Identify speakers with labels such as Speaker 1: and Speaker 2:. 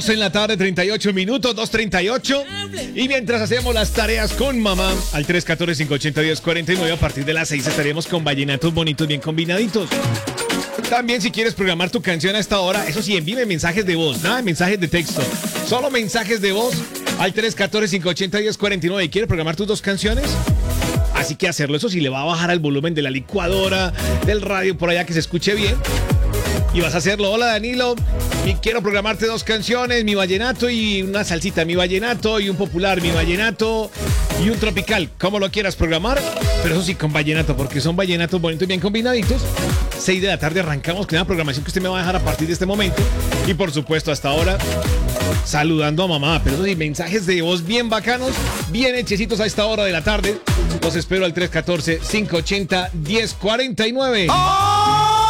Speaker 1: 2 en la tarde, 38 minutos, 2:38. Y mientras hacemos las tareas con mamá, al 314-580-1049, a partir de las 6 estaremos con vallenatos bonitos, bien combinaditos. También si quieres programar tu canción a esta hora, eso sí, envíame mensajes de voz, nada de mensajes de texto. Solo mensajes de voz al 314-580-1049. ¿Y quieres programar tus dos canciones? Así que hacerlo, eso sí, le va a bajar el volumen de la licuadora, del radio por allá, que se escuche bien. Y vas a hacerlo. Hola, Danilo, y quiero programarte dos canciones, mi vallenato y una salsita, mi vallenato y un popular, mi vallenato y un tropical, como lo quieras programar, pero eso sí, con vallenato, porque son vallenatos bonitos y bien combinaditos. 6 de la tarde arrancamos con una programación que usted me va a dejar a partir de este momento. Y por supuesto, hasta ahora, saludando a mamá, pero eso sí, mensajes de voz bien bacanos, bien hechecitos a esta hora de la tarde. Los espero al 314-580-1049. ¡Oh!